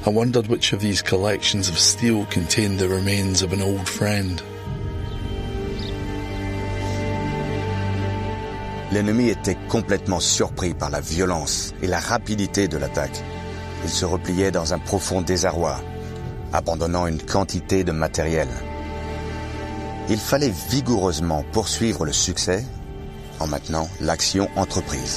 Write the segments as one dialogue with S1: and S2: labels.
S1: I wondered which of these collections of steel contained the remains of an old friend.
S2: L'ennemi était complètement surpris par la violence et la rapidité de l'attaque. Il se repliait dans un profond désarroi, abandonnant une quantité de matériel. Il fallait vigoureusement poursuivre le succès en maintenant l'action entreprise.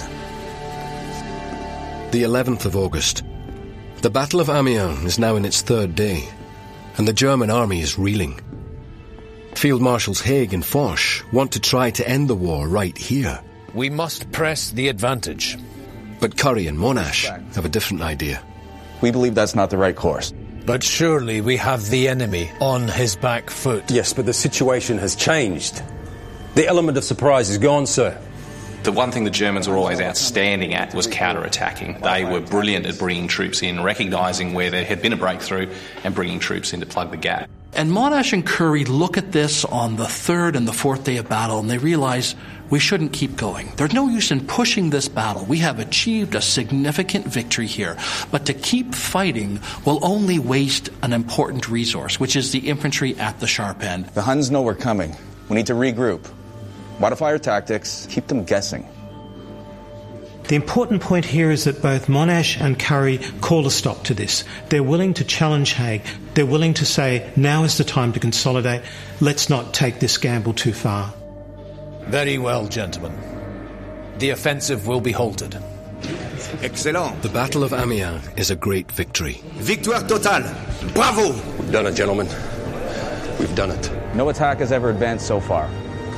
S3: The 11th of August. The Battle of Amiens is now in its third day, and the German army is reeling. Field Marshals Haig and Foch want to try to end the war right here.
S4: We must press the advantage.
S3: But Currie and Monash have a different idea.
S5: We believe that's not the right course.
S4: But surely we have the enemy on his back foot.
S6: Yes, but the situation has changed. The element of surprise is gone, sir.
S7: The one thing the Germans were always outstanding at was counter-attacking. They were brilliant at bringing troops in, recognising where there had been a breakthrough and bringing troops in to plug the gap.
S8: And Monash and Currie look at this on the third and the fourth day of battle, and they realize we shouldn't keep going. There's no use in pushing this battle. We have achieved a significant victory here. But to keep fighting will only waste an important resource, which is the infantry at the sharp end.
S5: The Huns know we're coming. We need to regroup. Modify our tactics, keep them guessing.
S9: The important point here is that both Monash and Currie call a stop to this. They're willing to challenge Haig. They're willing to say, now is the time to consolidate. Let's not take this gamble too far.
S4: Very well, gentlemen. The offensive will be halted.
S2: Excellent.
S3: The Battle of Amiens is a great victory.
S2: Victoire totale. Bravo!
S6: We've done it, gentlemen. We've done it.
S5: No attack has ever advanced so far.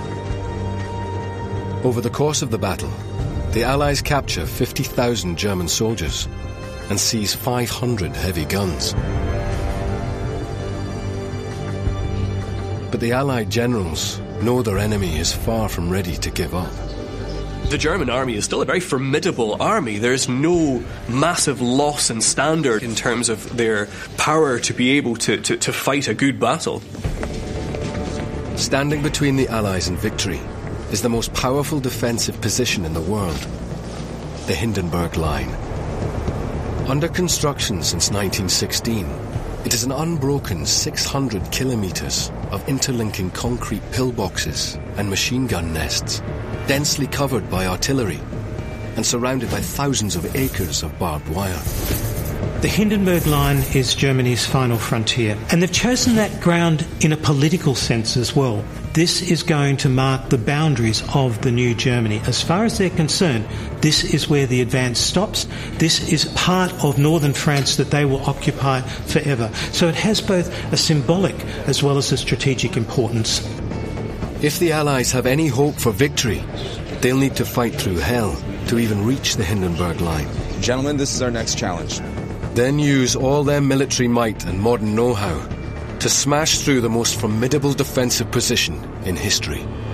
S3: Over the course of the battle, the Allies capture 50,000 German soldiers and seize 500 heavy guns. But the Allied generals know their enemy is far from ready to give up.
S10: The German army is still a very formidable army. There's no massive loss in standard in terms of their power to be able to fight a good battle.
S3: Standing between the Allies and victory is the most powerful defensive position in the world, the Hindenburg Line. Under construction since 1916, it is an unbroken 600 kilometers of interlinking concrete pillboxes and machine gun nests, densely covered by artillery and surrounded by thousands of acres of barbed wire.
S9: The Hindenburg Line is Germany's final frontier, and they've chosen that ground in a political sense as well. This is going to mark the boundaries of the new Germany. As far as they're concerned, this is where the advance stops. This is part of northern France that they will occupy forever. So it has both a symbolic as well as a strategic importance.
S3: If the Allies have any hope for victory, they'll need to fight through hell to even reach the Hindenburg Line.
S5: Gentlemen, this is our next challenge.
S3: Then use all their military might and modern know-how to smash through the most formidable defensive position in history.